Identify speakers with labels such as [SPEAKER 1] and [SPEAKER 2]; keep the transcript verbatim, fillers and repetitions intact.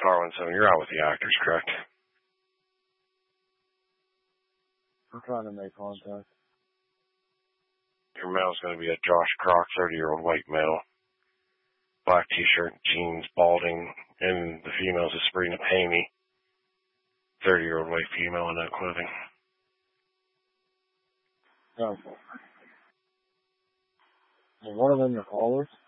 [SPEAKER 1] car one seven. You're out with the actors, correct?
[SPEAKER 2] I'm trying to make contact.
[SPEAKER 1] Your male's going to be a Josh Croc, thirty-year-old white male. Black t-shirt, jeans, balding, and the female's a Sabrina Paney, thirty-year-old white female in that clothing.
[SPEAKER 2] Oh. Is one of them your callers?